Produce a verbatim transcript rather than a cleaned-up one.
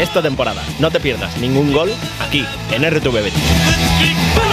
esta temporada. No te pierdas ningún gol aquí, en R T V Betis.